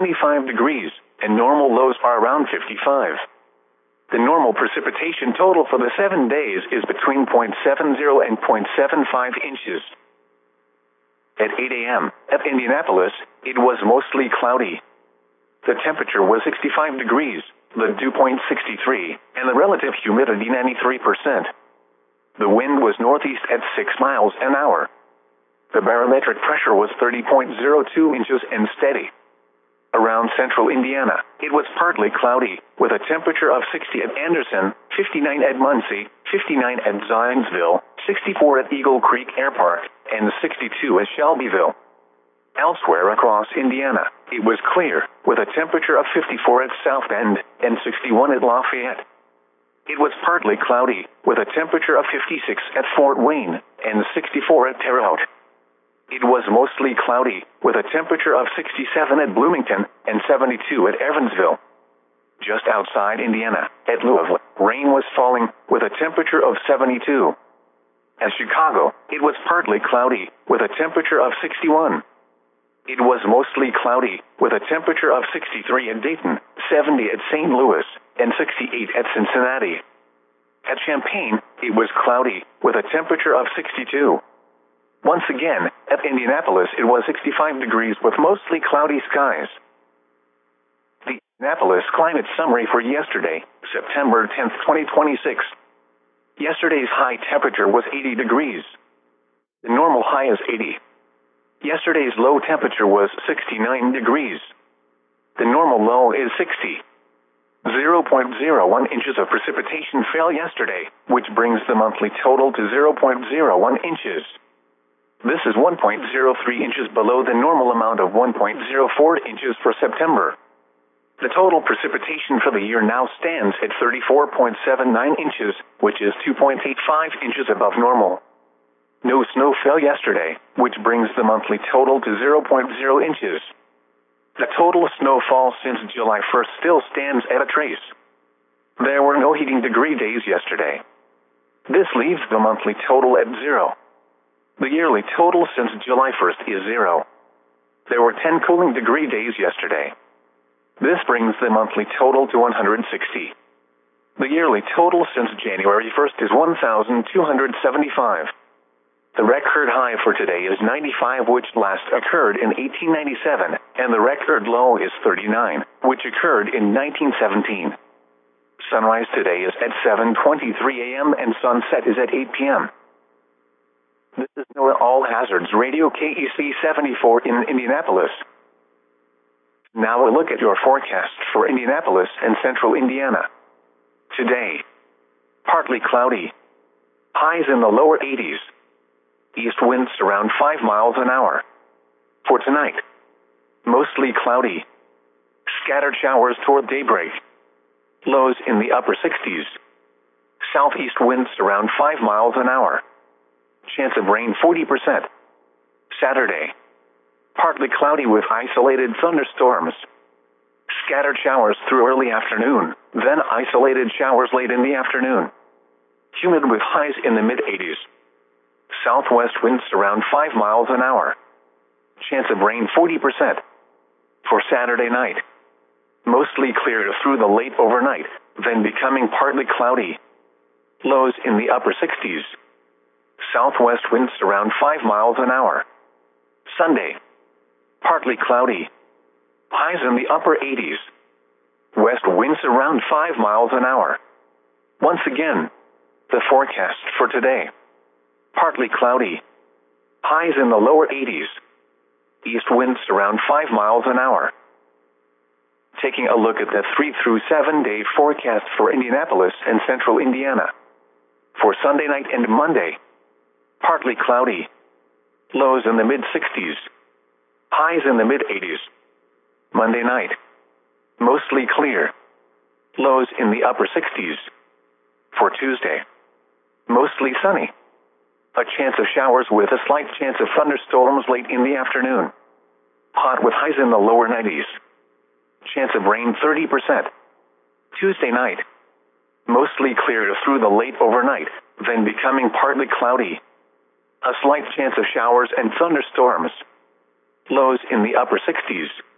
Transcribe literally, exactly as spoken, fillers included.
seventy-five degrees, and normal lows are around fifty-five. The normal precipitation total for the seven days is between zero point seven zero and zero point seven five inches. At eight A M at Indianapolis, it was mostly cloudy. The temperature was sixty-five degrees, the dew point sixty-three, and the relative humidity ninety-three percent. The wind was northeast at six miles an hour. The barometric pressure was thirty point zero two inches and steady. Around central Indiana, it was partly cloudy, with a temperature of sixty at Anderson, fifty-nine at Muncie, fifty-nine at Zionsville, sixty-four at Eagle Creek Air Park, and sixty-two at Shelbyville. Elsewhere across Indiana, it was clear, with a temperature of fifty-four at South Bend and sixty-one at Lafayette. It was partly cloudy, with a temperature of fifty-six at Fort Wayne and sixty-four at Terre Haute. It was mostly cloudy, with a temperature of sixty-seven at Bloomington and seventy-two at Evansville. Just outside Indiana, at Louisville, rain was falling, with a temperature of seventy-two. At Chicago, it was partly cloudy, with a temperature of sixty-one. It was mostly cloudy, with a temperature of sixty-three at Dayton, seventy at Saint Louis, and sixty-eight at Cincinnati. At Champaign, it was cloudy, with a temperature of sixty-two. Once again, at Indianapolis it was sixty-five degrees with mostly cloudy skies. The Indianapolis climate summary for yesterday, September tenth, twenty twenty-six. Yesterday's high temperature was eighty degrees. The normal high is eighty. Yesterday's low temperature was sixty-nine degrees. The normal low is sixty. zero point zero one inches of precipitation fell yesterday, which brings the monthly total to zero point zero one inches. This is one point zero three inches below the normal amount of one point zero four inches for September. The total precipitation for the year now stands at thirty-four point seven nine inches, which is two point eight five inches above normal. No snow fell yesterday, which brings the monthly total to zero point zero inches. The total snowfall since July first still stands at a trace. There were no heating degree days yesterday. This leaves the monthly total at zero. The yearly total since July first is zero. There were ten cooling degree days yesterday. This brings the monthly total to one hundred sixty. The yearly total since January first is one thousand two hundred seventy-five. The record high for today is ninety-five, which last occurred in eighteen ninety-seven, and the record low is thirty-nine, which occurred in nineteen seventeen. Sunrise today is at seven twenty-three A M and sunset is at eight P M This is NOAA All Hazards Radio K E C seventy-four in Indianapolis. Now a look at your forecast for Indianapolis and central Indiana. Today, partly cloudy. Highs in the lower eighties. East winds around five miles an hour. For tonight, mostly cloudy. Scattered showers toward daybreak. Lows in the upper sixties. Southeast winds around five miles an hour. Chance of rain forty percent. Saturday, partly cloudy with isolated thunderstorms. Scattered showers through early afternoon, then isolated showers late in the afternoon. Humid with highs in the mid-eighties. Southwest winds around five miles an hour. Chance of rain forty percent. For Saturday night, mostly clear through the late overnight, then becoming partly cloudy. Lows in the upper sixties. Southwest winds around five miles an hour. Sunday, partly cloudy. Highs in the upper eighties. West winds around five miles an hour. Once again, the forecast for today. Partly cloudy. Highs in the lower eighties. East winds around five miles an hour. Taking a look at the three through seven day forecast for Indianapolis and central Indiana. For Sunday night and Monday, partly cloudy. Lows in the mid-sixties. Highs in the mid-eighties. Monday night, mostly clear. Lows in the upper sixties. For Tuesday, mostly sunny. A chance of showers with a slight chance of thunderstorms late in the afternoon. Hot with highs in the lower nineties. Chance of rain thirty percent. Tuesday night, mostly clear through the late overnight, then becoming partly cloudy. A slight chance of showers and thunderstorms. Lows in the upper sixties.